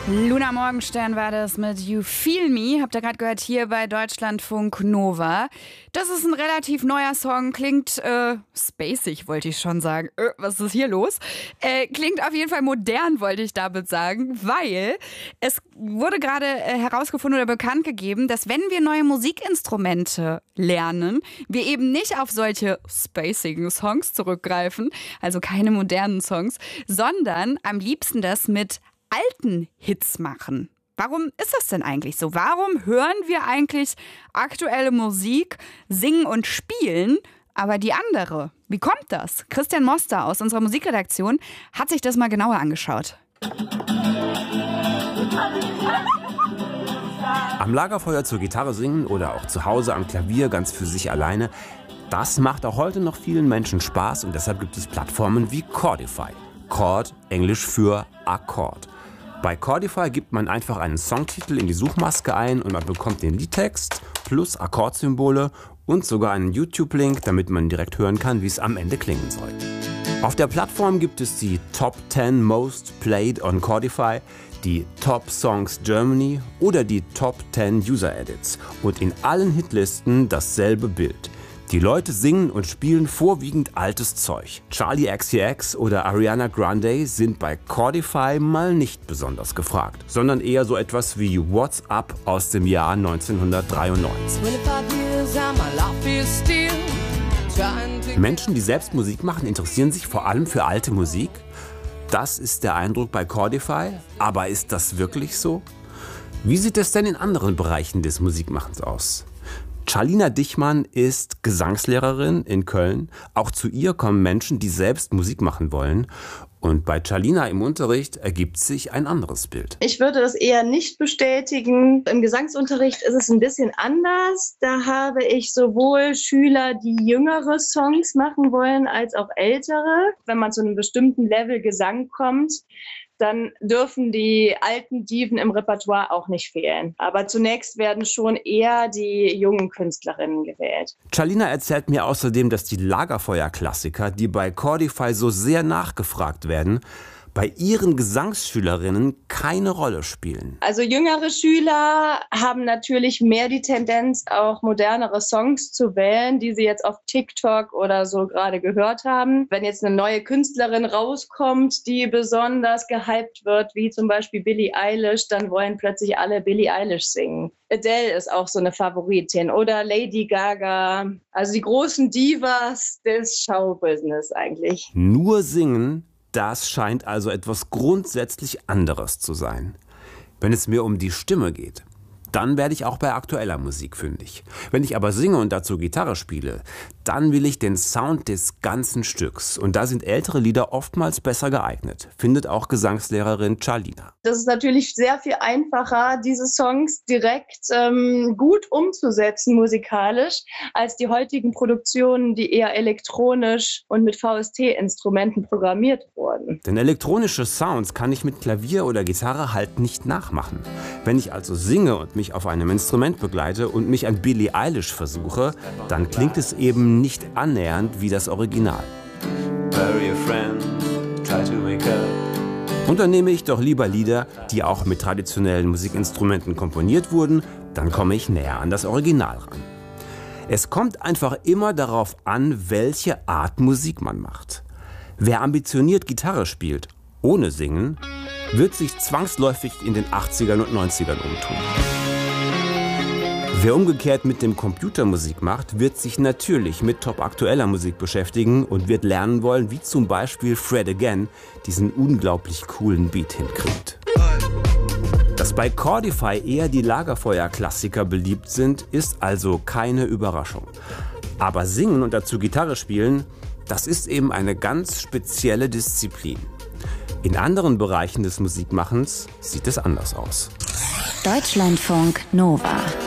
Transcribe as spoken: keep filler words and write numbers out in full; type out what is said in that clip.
Luna Morgenstern war das mit You Feel Me. Habt ihr gerade gehört hier bei Deutschlandfunk Nova. Das ist ein relativ neuer Song. Klingt äh, spacig, wollte ich schon sagen. Äh, was ist hier los? Äh, klingt auf jeden Fall modern, wollte ich damit sagen. Weil es wurde gerade äh, herausgefunden oder bekannt gegeben, dass wenn wir neue Musikinstrumente lernen, wir eben nicht auf solche spacigen Songs zurückgreifen, also keine modernen Songs, sondern am liebsten das mit alten Hits machen. Warum ist das denn eigentlich so? Warum hören wir eigentlich aktuelle Musik, singen und spielen, aber die andere? Wie kommt das? Christian Moster aus unserer Musikredaktion hat sich das mal genauer angeschaut. Am Lagerfeuer zur Gitarre singen oder auch zu Hause am Klavier ganz für sich alleine, das macht auch heute noch vielen Menschen Spaß und deshalb gibt es Plattformen wie Chordify. Chord, Englisch für Akkord. Bei Chordify gibt man einfach einen Songtitel in die Suchmaske ein und man bekommt den Liedtext plus Akkordsymbole und sogar einen YouTube-Link, damit man direkt hören kann, wie es am Ende klingen soll. Auf der Plattform gibt es die Top zehn Most Played on Chordify, die Top Songs Germany oder die Top zehn User Edits und in allen Hitlisten dasselbe Bild. Die Leute singen und spielen vorwiegend altes Zeug. Charli X C X oder Ariana Grande sind bei Chordify mal nicht besonders gefragt, sondern eher so etwas wie What's Up aus dem Jahr neunzehnhundertdreiundneunzig. Menschen, die selbst Musik machen, interessieren sich vor allem für alte Musik. Das ist der Eindruck bei Chordify. Aber ist das wirklich so? Wie sieht es denn in anderen Bereichen des Musikmachens aus? Charlina Dichmann ist Gesangslehrerin in Köln. Auch zu ihr kommen Menschen, die selbst Musik machen wollen. Und bei Charlina im Unterricht ergibt sich ein anderes Bild. Ich würde das eher nicht bestätigen. Im Gesangsunterricht ist es ein bisschen anders. Da habe ich sowohl Schüler, die jüngere Songs machen wollen, als auch ältere. Wenn man zu einem bestimmten Level Gesang kommt, dann dürfen die alten Diven im Repertoire auch nicht fehlen. Aber zunächst werden schon eher die jungen Künstlerinnen gewählt. Charlina erzählt mir außerdem, dass die Lagerfeuer-Klassiker, die bei Chordify so sehr nachgefragt werden, bei ihren Gesangsschülerinnen keine Rolle spielen. Also jüngere Schüler haben natürlich mehr die Tendenz, auch modernere Songs zu wählen, die sie jetzt auf TikTok oder so gerade gehört haben. Wenn jetzt eine neue Künstlerin rauskommt, die besonders gehypt wird, wie zum Beispiel Billie Eilish, dann wollen plötzlich alle Billie Eilish singen. Adele ist auch so eine Favoritin oder Lady Gaga. Also die großen Divas des Showbusiness eigentlich. Nur singen, das scheint also etwas grundsätzlich anderes zu sein. Wenn es mir um die Stimme geht, dann werde ich auch bei aktueller Musik fündig. Wenn ich aber singe und dazu Gitarre spiele, dann will ich den Sound des ganzen Stücks. Und da sind ältere Lieder oftmals besser geeignet, findet auch Gesangslehrerin Charlina. Das ist natürlich sehr viel einfacher, diese Songs direkt ähm, gut umzusetzen musikalisch, als die heutigen Produktionen, die eher elektronisch und mit V S T-Instrumenten programmiert wurden. Denn elektronische Sounds kann ich mit Klavier oder Gitarre halt nicht nachmachen. Wenn ich also singe und mich auf einem Instrument begleite und mich an Billie Eilish versuche, dann klingt es eben nicht annähernd wie das Original. Und dann nehme ich doch lieber Lieder, die auch mit traditionellen Musikinstrumenten komponiert wurden, dann komme ich näher an das Original ran. Es kommt einfach immer darauf an, welche Art Musik man macht. Wer ambitioniert Gitarre spielt, ohne Singen, wird sich zwangsläufig in den achtzigern und neunzigern umtun. Wer umgekehrt mit dem Computer Musik macht, wird sich natürlich mit top-aktueller Musik beschäftigen und wird lernen wollen, wie zum Beispiel Fred Again diesen unglaublich coolen Beat hinkriegt. Dass bei Chordify eher die Lagerfeuer-Klassiker beliebt sind, ist also keine Überraschung. Aber singen und dazu Gitarre spielen, das ist eben eine ganz spezielle Disziplin. In anderen Bereichen des Musikmachens sieht es anders aus. Deutschlandfunk Nova.